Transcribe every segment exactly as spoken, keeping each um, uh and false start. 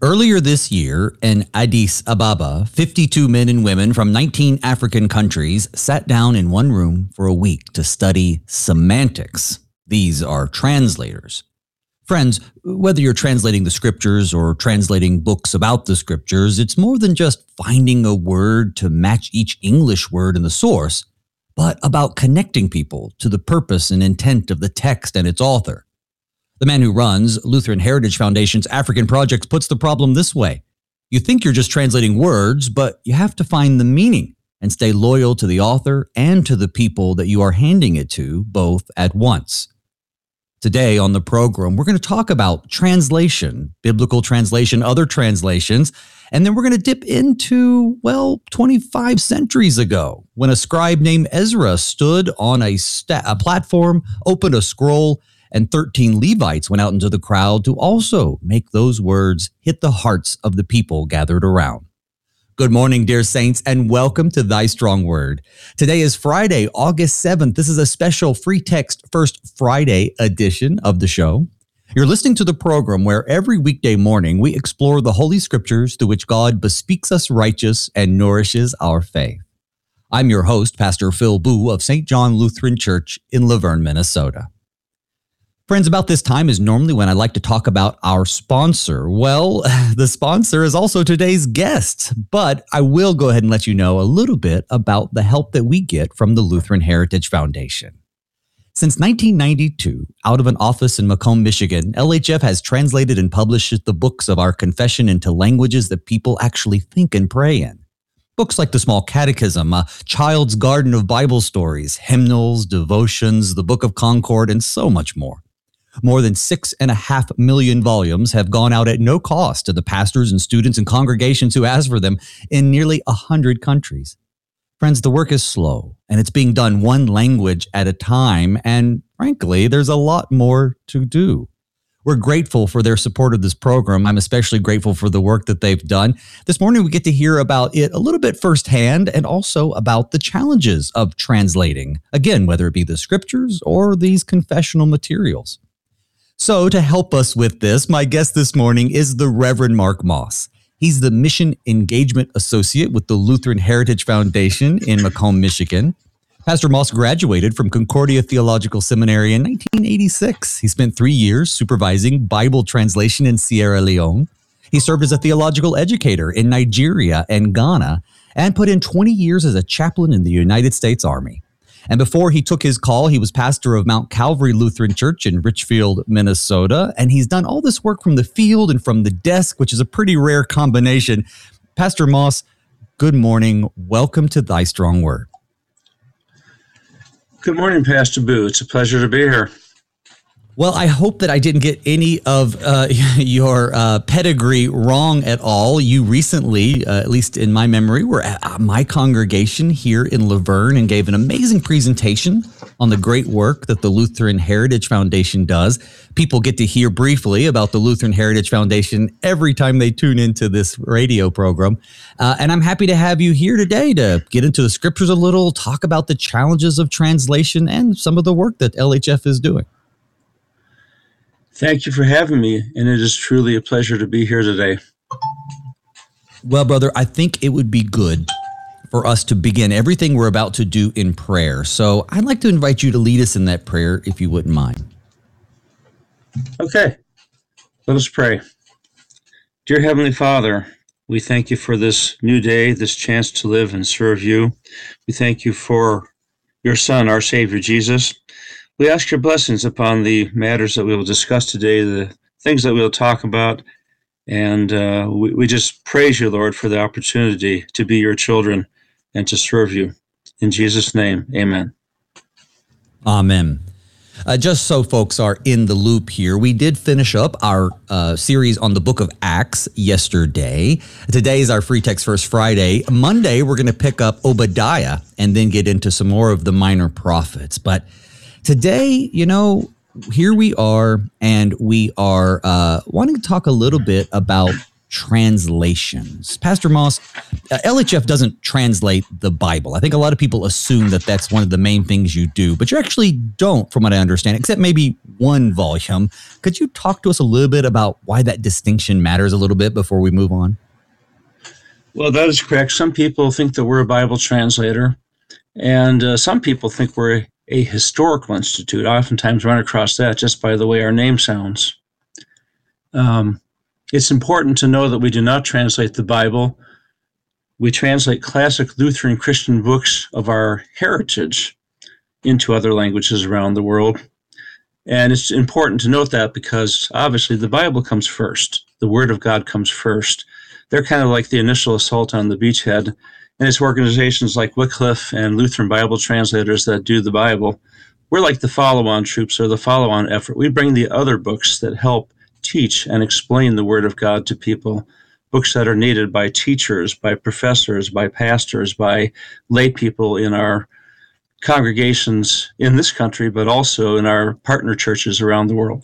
Earlier this year in Addis Ababa, fifty-two men and women from nineteen African countries sat down in one room for a week to study semantics. These are translators. Friends, whether you're translating the scriptures or translating books about the scriptures, it's more than just finding a word to match each English word in the source, but about connecting people to the purpose and intent of the text and its author. The man who runs Lutheran Heritage Foundation's African Projects puts the problem this way. You think you're just translating words, but you have to find the meaning and stay loyal to the author and to the people that you are handing it to, both at once. Today on the program, we're going to talk about translation, biblical translation, other translations, and then we're going to dip into, well, twenty-five centuries ago, when a scribe named Ezra stood on a, sta- a platform, opened a scroll, and thirteen Levites went out into the crowd to also make those words hit the hearts of the people gathered around. Good morning, dear saints, and welcome to Thy Strong Word. Today is Friday, August seventh. This is a special Free Text First Friday edition of the show. You're listening to the program where every weekday morning we explore the Holy Scriptures through which God bespeaks us righteous and nourishes our faith. I'm your host, Pastor Phil Boo of Saint John Lutheran Church in Laverne, Minnesota. Friends, about this time is normally when I like to talk about our sponsor. Well, the sponsor is also today's guest, but I will go ahead and let you know a little bit about the help that we get from the Lutheran Heritage Foundation. Since nineteen ninety-two, out of an office in Macomb, Michigan, L H F has translated and published the books of our confession into languages that people actually think and pray in. Books like the Small Catechism, a Child's Garden of Bible Stories, hymnals, devotions, the Book of Concord, and so much more. More than six and a half million volumes have gone out at no cost to the pastors and students and congregations who ask for them in nearly a hundred countries. Friends, the work is slow, and it's being done one language at a time, and frankly, there's a lot more to do. We're grateful for their support of this program. I'm especially grateful for the work that they've done. This morning, we get to hear about it a little bit firsthand and also about the challenges of translating, again, whether it be the scriptures or these confessional materials. So to help us with this, my guest this morning is the Reverend Mark Moss. He's the Mission Engagement Associate with the Lutheran Heritage Foundation in Macomb, Michigan. Pastor Moss graduated from Concordia Theological Seminary in nineteen eighty-six. He spent three years supervising Bible translation in Sierra Leone. He served as a theological educator in Nigeria and Ghana and put in twenty years as a chaplain in the United States Army. And before he took his call, he was pastor of Mount Calvary Lutheran Church in Richfield, Minnesota. And he's done all this work from the field and from the desk, which is a pretty rare combination. Pastor Moss, good morning. Welcome to Thy Strong Word. Good morning, Pastor Boo. It's a pleasure to be here. Well, I hope that I didn't get any of uh, your uh, pedigree wrong at all. You recently, uh, at least in my memory, were at my congregation here in Laverne and gave an amazing presentation on the great work that the Lutheran Heritage Foundation does. People get to hear briefly about the Lutheran Heritage Foundation every time they tune into this radio program. Uh, and I'm happy to have you here today to get into the scriptures a little, talk about the challenges of translation and some of the work that L H F is doing. Thank you for having me, and it is truly a pleasure to be here today. Well, brother, I think it would be good for us to begin everything we're about to do in prayer. So I'd like to invite you to lead us in that prayer, if you wouldn't mind. Okay, let us pray. Dear Heavenly Father, we thank you for this new day, this chance to live and serve you. We thank you for your Son, our Savior, Jesus. We ask your blessings upon the matters that we will discuss today, the things that we'll talk about, and uh, we, we just praise you, Lord, for the opportunity to be your children and to serve you. In Jesus' name, amen. Amen. Uh, just so folks are in the loop here, we did finish up our uh, series on the book of Acts yesterday. Today is our Free Text First Friday. Monday, we're going to pick up Obadiah and then get into some more of the minor prophets. But today, you know, here we are, and we are uh, wanting to talk a little bit about translations. Pastor Moss, uh, L H F doesn't translate the Bible. I think a lot of people assume that that's one of the main things you do, but you actually don't, from what I understand, except maybe one volume. Could you talk to us a little bit about why that distinction matters a little bit before we move on? Well, that is correct. Some people think that we're a Bible translator, and uh, some people think we're a, a historical institute. I oftentimes run across that just by the way our name sounds. Um, It's important to know that we do not translate the Bible. We translate classic Lutheran Christian books of our heritage into other languages around the world. And it's important to note that because obviously the Bible comes first. The Word of God comes first. They're kind of like the initial assault on the beachhead. And it's organizations like Wycliffe and Lutheran Bible translators that do the Bible. We're like the follow-on troops or the follow-on effort. We bring the other books that help teach and explain the Word of God to people, books that are needed by teachers, by professors, by pastors, by lay people in our congregations in this country, but also in our partner churches around the world.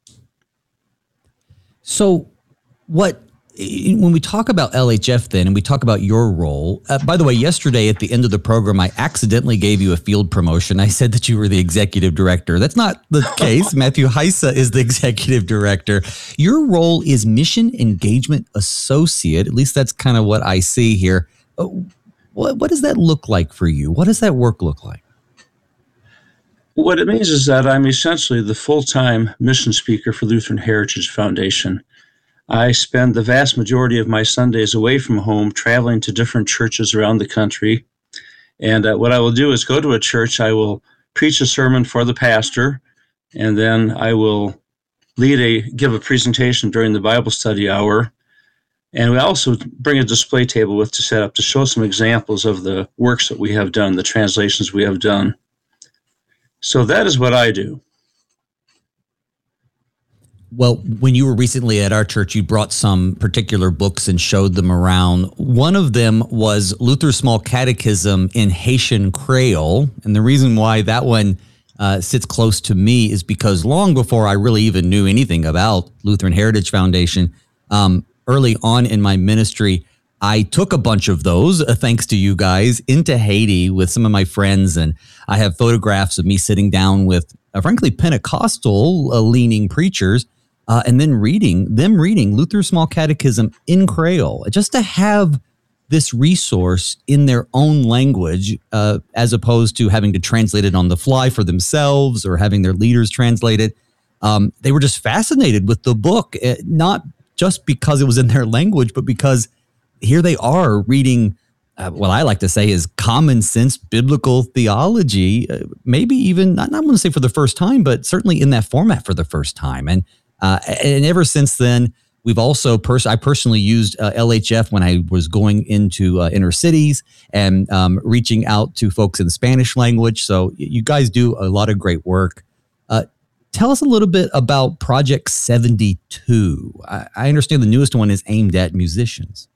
So what, when we talk about L H F then, and we talk about your role, uh, by the way, yesterday at the end of the program, I accidentally gave you a field promotion. I said that you were the executive director. That's not the case. Matthew Heisa is the executive director. Your role is mission engagement associate. At least that's kind of what I see here. Uh, what, what does that look like for you? What does that work look like? What it means is that I'm essentially the full-time mission speaker for Lutheran Heritage Foundation. I spend the vast majority of my Sundays away from home, traveling to different churches around the country. And uh, what I will do is go to a church, I will preach a sermon for the pastor, and then I will lead a, give a presentation during the Bible study hour. And we also bring a display table with to set up to show some examples of the works that we have done, the translations we have done. So that is what I do. Well, when you were recently at our church, you brought some particular books and showed them around. One of them was Luther's Small Catechism in Haitian Creole. And the reason why that one uh, sits close to me is because long before I really even knew anything about Lutheran Heritage Foundation, um, early on in my ministry, I took a bunch of those, uh, thanks to you guys, into Haiti with some of my friends. And I have photographs of me sitting down with, uh, frankly, Pentecostal uh, leaning preachers uh, and then reading, them reading Luther's Small Catechism in Creole, just to have this resource in their own language, uh, as opposed to having to translate it on the fly for themselves or having their leaders translate it. Um, they were just fascinated with the book, uh, not just because it was in their language, but because here they are reading uh, what I like to say is common sense biblical theology, uh, maybe even, not, not want to say for the first time, but certainly in that format for the first time. And uh, and ever since then, we've also, pers- I personally used uh, L H F when I was going into uh, inner cities and um, reaching out to folks in the Spanish language. So you guys do a lot of great work. Uh, tell us a little bit about Project seventy-two. I, I understand the newest one is aimed at musicians.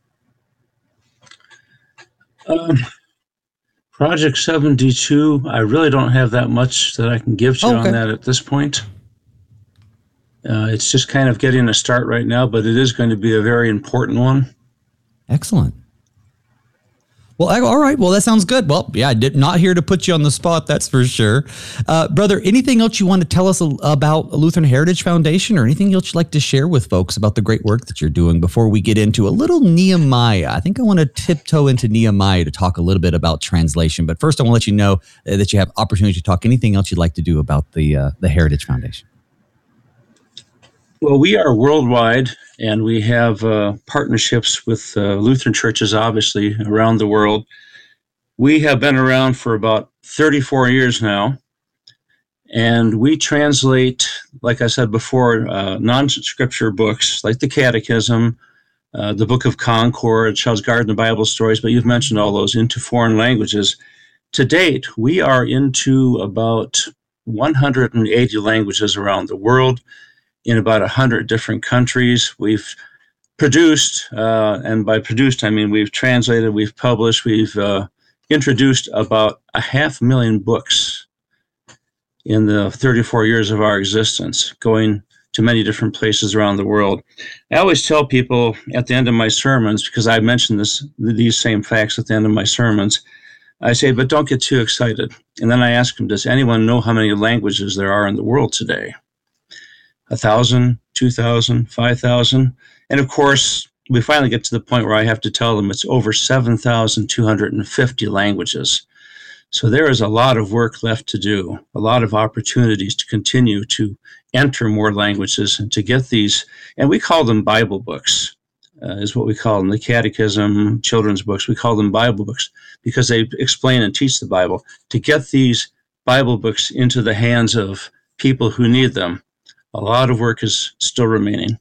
Um, Project seventy-two, I really don't have that much that I can give to you Okay. on that at this point. Uh, it's just kind of getting a start right now, but it is going to be a very important one. Excellent. Well, I- all right. Well, that sounds good. Well, yeah, I did not here to put you on the spot, that's for sure. Uh, brother, anything else you want to tell us a- about Lutheran Heritage Foundation or anything else you'd like to share with folks about the great work that you're doing before we get into a little Nehemiah? I think I want to tiptoe into Nehemiah to talk a little bit about translation. But first, I want to let you know uh, that you have opportunity to talk anything else you'd like to do about the uh, the Heritage Foundation. Well, we are worldwide, and we have uh, partnerships with uh, Lutheran churches, obviously, around the world. We have been around for about thirty-four years now, and we translate, like I said before, uh, non-scripture books like the Catechism, uh, the Book of Concord, Shell's Garden of Bible Stories, but you've mentioned all those, into foreign languages. To date, we are into about one hundred eighty languages around the world, in about one hundred different countries. We've produced, uh, and by produced, I mean we've translated, we've published, we've uh, introduced about a half million books in the thirty-four years of our existence, going to many different places around the world. I always tell people at the end of my sermons, because I mention this, these same facts at the end of my sermons, I say, but don't get too excited. And then I ask them, does anyone know how many languages there are in the world today? A thousand, two thousand, five thousand? And of course, we finally get to the point where I have to tell them it's over seven thousand two hundred fifty languages. So there is a lot of work left to do, a lot of opportunities to continue to enter more languages and to get these, and we call them Bible books, uh, is what we call them, the catechism, children's books. We call them Bible books because they explain and teach the Bible. To get these Bible books into the hands of people who need them, a lot of work is still remaining.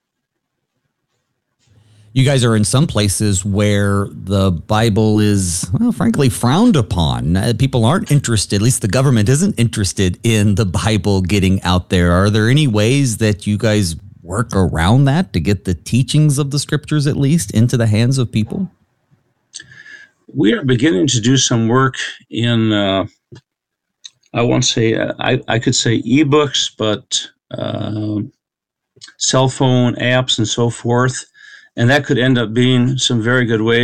You guys are in some places where the Bible is, well, frankly, frowned upon. Uh, People aren't interested, at least the government isn't interested in the Bible getting out there. Are there any ways that you guys work around that to get the teachings of the scriptures, at least, into the hands of people? We are beginning to do some work in, uh, I won't say, uh, I, I could say ebooks, but uh, cell phone apps and so forth. And that could end up being some very good ways